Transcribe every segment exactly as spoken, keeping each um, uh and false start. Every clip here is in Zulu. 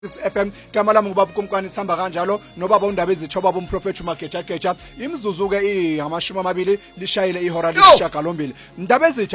F M kamala ngubaba kumkani sihamba kanjalo nobaba undaba ezithoba bomprofeti uMageja Geja imzuzu ke ihamashumi amabili lishayile ihora lishaka lombili ndaba ezitha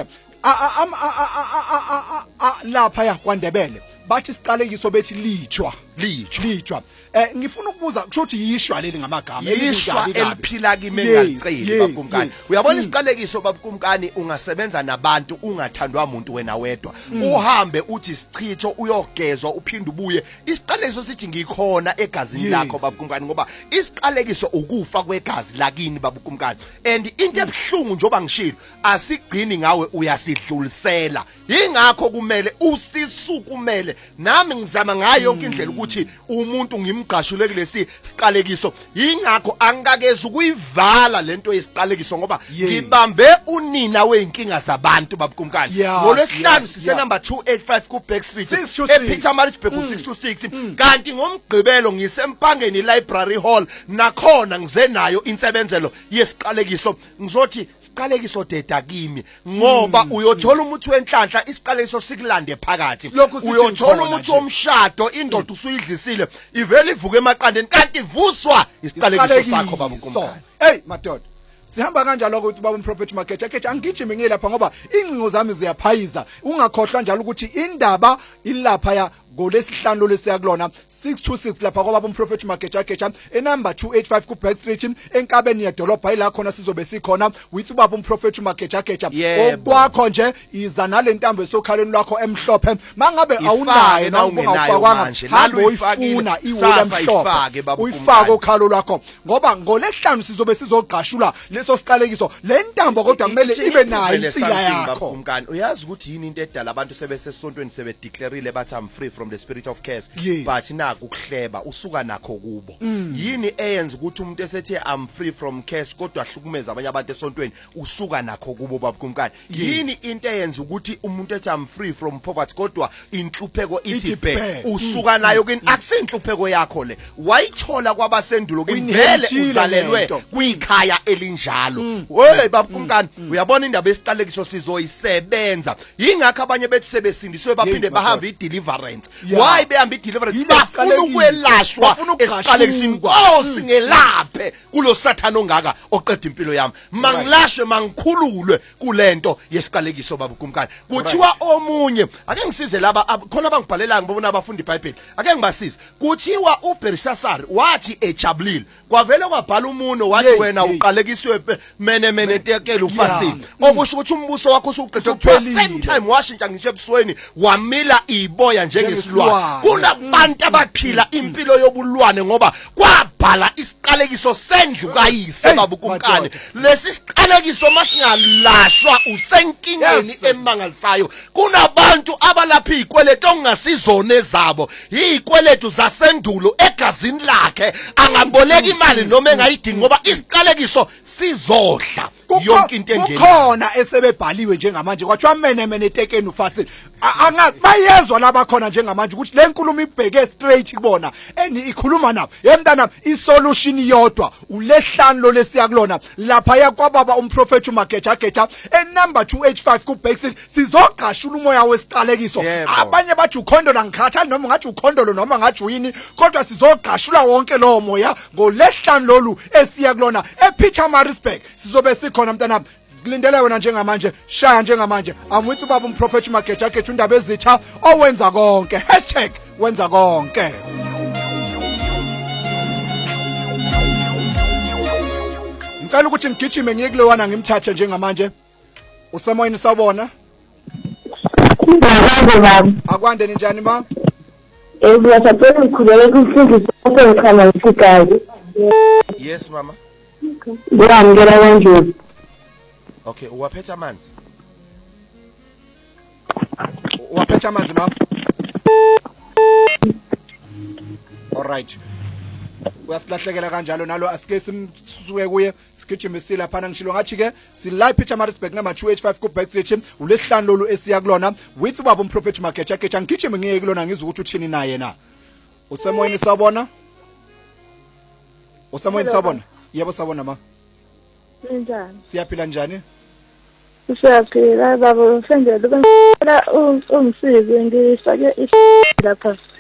lapha ya kwaNdebele bathi siqalekiso bethi lijwa lijwa lijwa eh ngifuna ukubuza kushuthi yishwa leli ngamagama yishwa eliphila kimi engaqili bakumkani uyabona isiqalekiso bakumkani ungasebenza nabantu ungathandwa umuntu wena wedwa uhambe uthi sichitho uyogezwa uphinde ubuye isiqalekiso sithi ngikhona egazini lakho bakumkani ngoba isiqalekiso ukufa kwegazi lakini bakumkani and into ebhlungu njoba ngishilo asigcini ngawe uyasidlulisela ingakho kumele usisukumele nami ngizama ngayo yonke indlela ukuthi umuntu ngimgqashule kulesi siqalekiso ingakho angakeze ukuyivala lento yesiqalekiso ngoba ngibambe unina wenkinga zabantu babukumkani ngolwesihlanu sise number two eighty-five ku Backstreet ePietermaritzburg ku six two six kanti ngomgqibelo ngisempangeni library hall nakhona ngize nayo insebenzelo yesiqalekiso ngizothi siqalekiso deda kimi ngoba uyothola umuthi wenhlanhla isiqalekiso sikulande phakathi uyothola umuthi womshado indoda usuyidlisile ivele ivuke emaqandeni kanti ivuswa isiqalekiso sakho babukumkani hey madoda sihamba kanjalo ukuthi baba umprofeti uMageja Geja angijime ngilapha ngoba incingo zami ziyaphayiza ungakhohlwa njalo ukuthi indaba ilapha ya ngolesihlanu lesiyakulona six two six lapha kwababa umprofeti uMageja Geja enumber two eighty-five ku Backstreet enkabeni yedolobha ila khona sizobe sikhona with ubaba umprofeti uMageja Geja okwakho nje iza nalentambo esokhaleni lakho emhlophe mangabe awunayo na ungafakwanga hamba uyifuna iwula emhlophe uyifaka okhalo lakho ngoba ngolesihlanu sizobe sizogqashula leso siqalekiso le ntambo kodwa kumele ibe nayo insila yakho bakumkani uyazi ukuthi yini into edala abantu sebesesontweni sebe declareile bathi I'm free from the spirit of curse yes. But naku kuhleba usuka nakho kubo mm. Yini eyenza ukuthi umuntu esethi I'm free from curse kodwa ahlukumeza abanye abantu esontweni usuka nakho kubo babukumkani yes. Yini into eyenza ukuthi umuntu ethi I'm free from poverty kodwa inhlupheko ithi bhe usuka mm. nayo kini mm. Akusinhlupheko yakho le wayithola kwabasendulo kunivele uzalelwe kwikhaya elinjalo mm. Hey babukumkani mm. Uyabona indaba esiqalekiso sizoyisebenza yingakho abanye bethi sebesindiswe baphinde bahamba ideliverance why behamba ideliverance bafuna ukwelashwa esiqalekisini oh singelaphe kulo sathana ongaka oqeda impilo yami mangilashwe mangikhululwe kulento yesiqalekiso babukumkani kuthiwa omunye ake ngisize laba khona bangibhalela ngibona abafundi iBhayibheli ake ngibasize kuthiwa uBelshazzar wathi ejabulile kwavele kwabhala umuno wathi wena uqalekiswe mene mene ntekele ufasini okusho ukuthi umbuso wakho usuqedwe kuthiwa same time washintsha ngisho ebusweni wamila iboya njengesilwane kunabantu abaphila impilo yobulwane ngoba kwabhala isiqalekiso sendlu kayise babukumkani lesi siqalekiso masingalashwa usenkingeni emangalisayo kunabantu abalapha izikweletu ongasizona ezabo izikweletu zasendulo egazini lakhe angamboleka imali noma engayidingi ngoba isiqalekiso sizodla yonke into engene kukhona esebebhaliwe njengamanje kwathiwa mene mene tekeni ufasile angazi bayezwa laba khona njengamanje ukuthi le nkulumo ibheke straight kubona eni ikhuluma nabo yemntana isolution yodwa ulehlanu lo lesiyakulona lapha yakwababa umprofeti uMageja Geja enumber two eighty-five ku Backstreet sizogqashula umoya wesiqalekiso abanye bathi ukhondolo ngikhathali noma ngathi ukhondolo noma ngathi uyini kodwa sizogqashula wonke lo moya ngolehlanu lolu esiyakulona ePietermaritzburg sizobe sikhona mntana kulindele wena njengamanje shaya njengamanje amwithi ubaba umprofeti uMageja Geja undaba ezitha owenza konke hashtag wenza konke ngicela ukuthi ngigijime ngiyekulewana ngimthathe njengamanje usemoyeni sawubona Ngakho baba akwande njani ma Ebuyasaphela ngikhulele kumfundisi osekhaya isigazi Yes mama Ngiyamkela kanjani Okay uwaphethe amanzi uwaphethe amanzi mama Alright uyasilahlekela kanjalo nalo asike simsuke kuye sigijime silapha ngishilo ngathi ke sila ePietermaritzburg number two eighty-five ku Backstreet ulesihlanu lolu esiya kulona with ubaba umprofeti uMageja Geja ngigijime ngiye kulona ngizwe ukuthi uthini naye na usemoyeni sabona usemoyeni sabona yebo sabona ma njani siyaphila njani siyaphila baba mfendele bengicela ungisize ngifake lapha